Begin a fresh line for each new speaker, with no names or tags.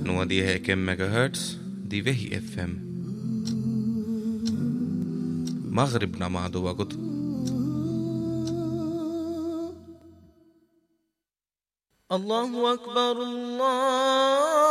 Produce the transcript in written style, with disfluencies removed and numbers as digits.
Nå de här MHz دي وهي FM مغربنا مع دو وقت
الله أكبر الله